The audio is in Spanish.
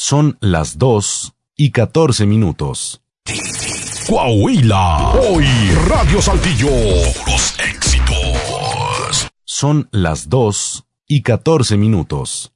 Son las 2:14. Coahuila, hoy Radio Saltillo, puros éxitos. Son las 2:14.